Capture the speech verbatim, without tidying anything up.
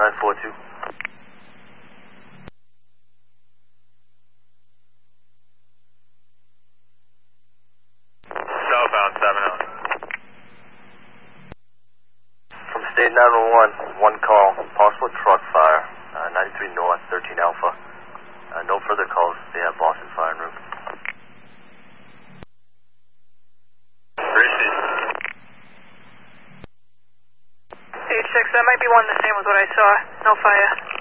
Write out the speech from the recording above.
nine four two. Southbound seven oh. From State nine one one, one call, possible truck fire, uh, ninety-three North, thirteen Alpha. Uh, no further calls, they have Boston Fire en route. Receive. eight six, that might be one the same with what I saw. No fire.